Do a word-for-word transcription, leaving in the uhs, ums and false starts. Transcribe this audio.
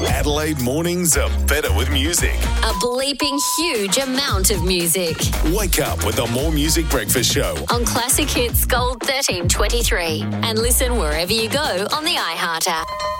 Adelaide mornings are better with music. A bleeping huge amount of music. Wake up with the More Music Breakfast Show On Classic Hits Gold thirteen twenty-three. And listen wherever you go on the iHeart app.